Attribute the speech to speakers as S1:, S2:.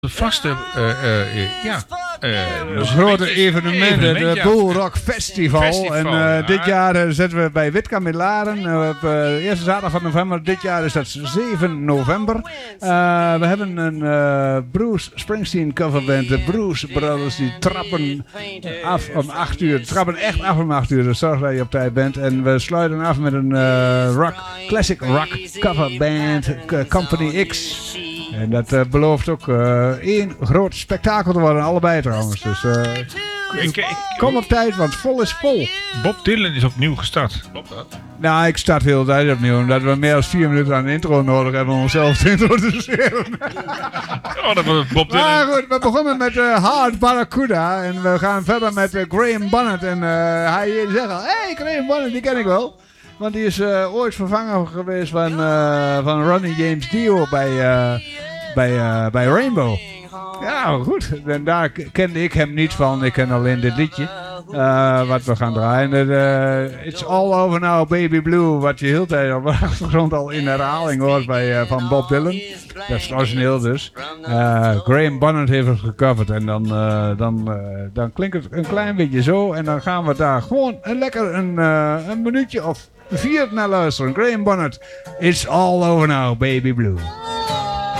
S1: De vaste,
S2: grote evenementen, het Bull Rock Festival. En dit jaar zitten we bij Witka in Laren. Op de eerste zaterdag van november. Dit jaar is dat 7 november. We hebben een Bruce Springsteen coverband. De Bruce Brothers. Die trappen af om 8 uur. Trappen echt af om 8 uur. Dus zorg dat je op tijd bent. En we sluiten af met een classic rock coverband. Company X. En dat belooft ook één groot spektakel te worden, allebei trouwens. Dus kom op tijd, want vol is vol.
S1: Bob Dylan is opnieuw gestart. Klopt dat?
S2: Nou, ik start heel de tijd opnieuw, omdat we meer dan 4 minuten aan de intro nodig hebben om onszelf te introduceren.
S1: Dat was Bob Dylan.
S2: Maar goed, we begonnen met Hard Barracuda en we gaan verder met Graham Bonnet. En hij zegt al, hey, Graham Bonnet, die ken ik wel. Want die is ooit vervanger geweest van Ronnie James Dio bij Rainbow. Ja, goed. En daar kende ik hem niet van. Ik ken alleen dit liedje. Wat we gaan draaien. It's All Over Now, Baby Blue. Wat je heel tijd op de achtergrond al in herhaling hoort van Bob Dylan. Dat is het origineel dus. Graham Bonnet heeft het gecoverd. En dan klinkt het een klein beetje zo. En dan gaan we daar gewoon een minuutje of 4 naar luisteren. Graham Bonnet. It's All Over Now, Baby Blue.